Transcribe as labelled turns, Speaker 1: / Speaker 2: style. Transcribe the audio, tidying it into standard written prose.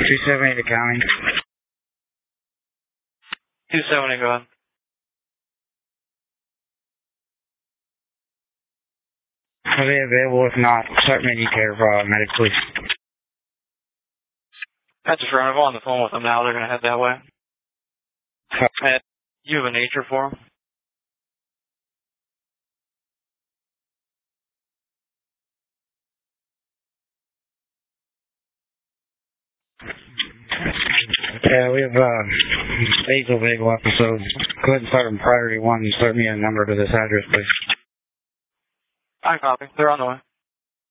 Speaker 1: 270 to county.
Speaker 2: 270, go ahead.
Speaker 1: Are they available? If not, start menu care medic, please.
Speaker 2: That's affirmative. On the phone with them now. They're going to head that way. You have a nature for them?
Speaker 1: Yeah, we have Basil Bagel episode. Go ahead and start on priority 1 and start me a number to this address, please.
Speaker 2: I copy. They're on the way.